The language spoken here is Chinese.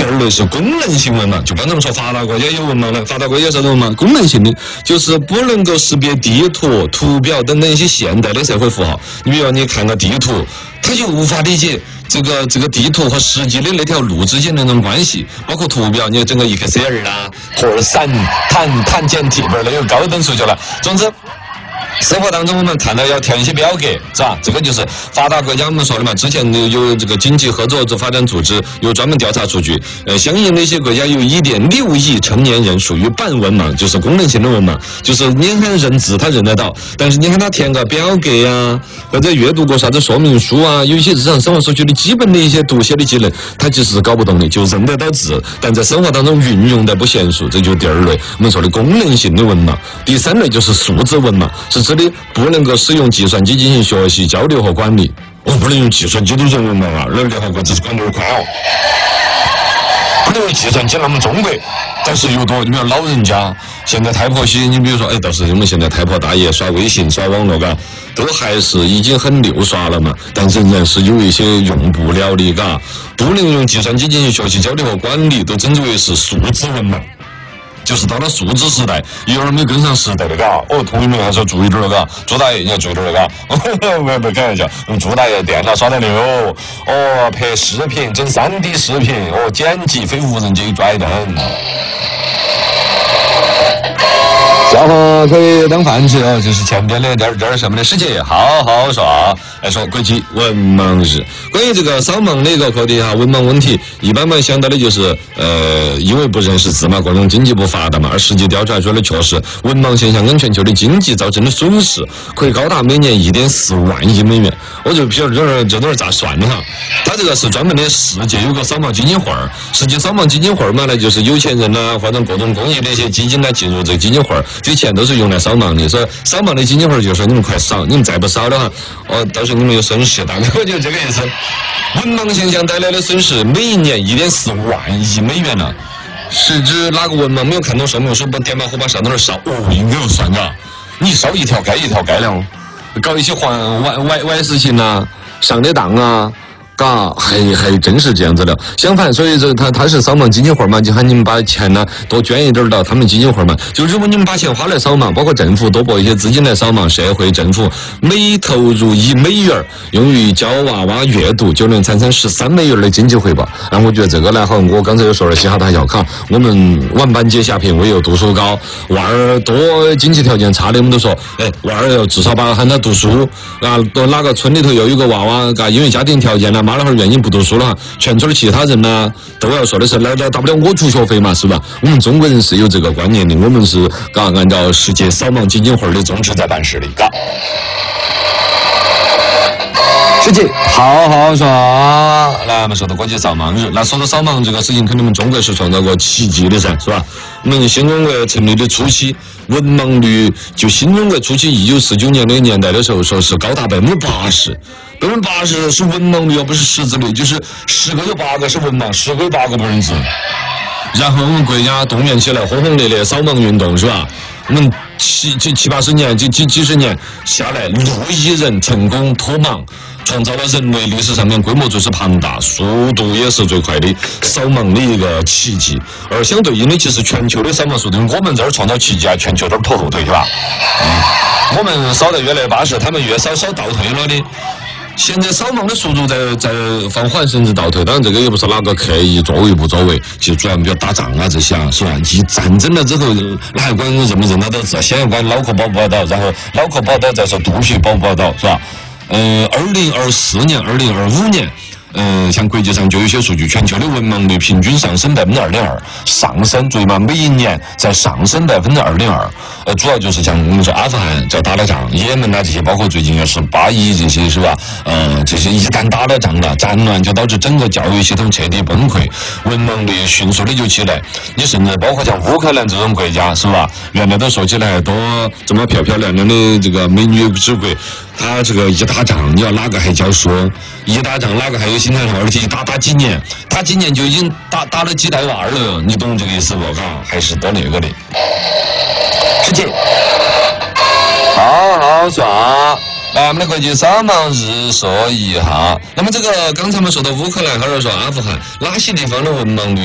二类是功能性文盲，就刚才我们说发达国家有文盲了，发达国家啥子文盲？功能性的，就是不能够识别地图、图表等等一些现代的社会符号。你比如你看个地图，他就无法理解这个地图和实际的那条路之间的那种关系，包括图表，你整个Excel啦、或者散碳简体，不是那个高等数学了。总之。生活当中我们看到要填一些表格，是吧？这个就是发达国家我们说的嘛。之前有这个经济合作发展组织有专门调查数据，相应的一些国家有1.6亿成年人属于半文盲，就是功能性的文盲，就是你看认字他认得到，但是你看他填个表格呀，或者阅读过啥子说明书啊，有一些日常生活所需的基本的一些读写的技能，他其实是搞不懂的，就认得到字，但在生活当中运用的不娴熟，这就是第二类我们说的功能性的文盲。第三类就是素质文盲，是指的不能够使用计算机进行学习、交流和管理。不能用计算机都是文盲啊，那联合国只是管得宽哦。不能用计算机那么中国，但是又多。你比如老人家，现在太婆些，你比如说，倒是我们现在太婆大爷刷微信、刷网络，嘎，都还是已经很溜刷了嘛，但仍然是有一些用不了的，嘎，不能用计算机进行学习、交流和管理，都称之为是素质文盲。就是到了数字时代，有点没跟上时代的，嘎。同学们还是要注意点了，嘎。朱大爷你要注意点了，嘎。不开玩笑，朱大爷电脑刷得溜，拍视频整3D 视频，剪辑非无人机拽得很。笑话可以当饭吃哦，就是前边的点什么的事情，好好说。来说国际文盲日，关于这个扫盲的一个课题哈，文盲问题，一般们想到的就是因为不认识字嘛，各种经济不发达嘛，而实际调查出来确实，文盲现象跟全球的经济造成的损失可以高达每年1.4万亿美元。我就比如这都是咋算的哈？他这个是专门的世界有个扫盲基金会儿，世界扫盲基金会儿嘛，那就是有钱人呐，或者各种公益的一些基金呢进入这个基金会儿，这钱都是用来扫盲的。所以扫盲的基金会儿就说你们快扫，你们再不扫的话，到时候你们有损失。大概我就这个意思。文盲现象带来的损失每一年1.4万亿美元了，是指哪个文盲没有看懂说明书，把电马虎把上头那儿烧，应该有算的。你烧一条街一条街了，搞一些歪事情啊，上的当啊。嘎，还真是这样子的。相反，所以他是扫盲基金会嘛，就喊你们把钱呢多捐一点到他们基金会嘛。就如果你们把钱花来扫盲，包括政府多拨一些资金来扫盲，社会政府每投入1美元用于教娃娃阅读，就能产生13美元的经济回报。我觉得这个呢，好像我刚才又说了嘻哈大笑卡，我们万般皆下品，唯有读书高。娃儿多经济条件差的，我们都说，娃儿要至少把喊他读书啊。哪个村里头又有个娃娃，嘎，因为家庭条件呢。妈老汉儿愿意不读书了，全村的其他人呢都要说的是，来大不了我出学费嘛，是吧？我们中国人是有这个观念的，我们是按照世界扫盲基金会的宗旨在办事的，嘎。世界好好说，来我们说到国际扫盲日，那说到扫盲这个事情，肯定我们中国是创造过奇迹的噻，是吧？我们新中国成立的初期，文盲率就新中国初期1949年那个年代的时候，说是高达80%，80%是文盲率，而不是识字率，就是10个有8个是文盲，10个有8个不认字。然后我们国家动员起来轰轰烈烈扫盲运动，是吧？我们七八十年，几十年下来，6亿人成功脱盲，创造了人类历史上面规模最是庞大、速度也是最快的扫盲的一个奇迹。而相对应的，其实全球的扫盲速度，我们这儿创造奇迹啊，全球都是拖后腿，是吧？我们扫得越来越巴适，他们越扫倒退了的。现在扫盲的速度在放缓，甚至倒退。当然，这个也不是哪个刻意作为不作为，就主要比如打仗啊这些啊，是吧？一战争了之后，哪还管认不认得到字？先要管脑壳保不保到，然后脑壳保到再说肚皮保不保到，是吧？2024年、2025年。像国际上就有一些数据，全球的文盲率平均上升2.2%，上升，注意嘛，每一年在上升2.2%。主要就是像我们说阿富汗叫打了仗，也门啊这些，包括最近也是巴以这些，是吧？这些一旦打了仗了，战乱就导致整个教育系统彻底崩溃，文盲率迅速的就起来。你甚至包括像乌克兰这种国家，是吧？原来都说起来多这么漂漂亮亮的这个美女之国。他这个一打仗，你要哪个还教书？一打仗哪个还有心态好？而且一打几年，打几年就已经打了几代娃儿了，你懂这个意思不？还是多那个的。世界，好好说。来，我们的国际扫盲日说一下。那么这个刚才我们说到乌克兰，或者说阿富汗，哪些地方的文盲率